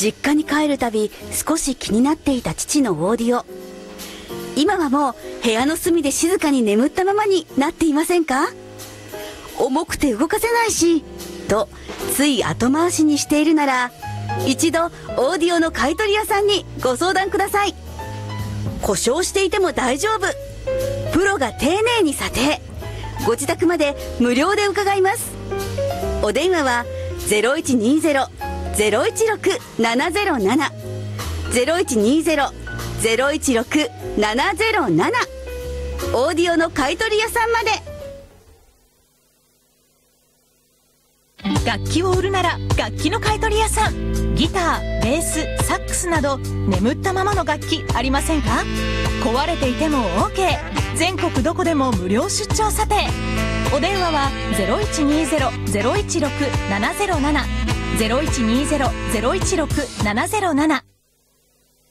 実家に帰るたび少し気になっていた父のオーディオ。今はもう部屋の隅で静かに眠ったままになっていませんか？重くて動かせないしとつい後回しにしているなら、一度オーディオの買取屋さんにご相談ください。故障していても大丈夫、プロが丁寧に査定、ご自宅まで無料で伺います。お電話は 0120-016-707 0120-016-707 オーディオの買取屋さんまで。 楽器を売るなら楽器の買取屋さん。ギター、ベース、サックスなど眠ったままの楽器ありませんか？壊れていても OK、 全国どこでも無料出張査定。お電話は 0120-016-707 0120-016-707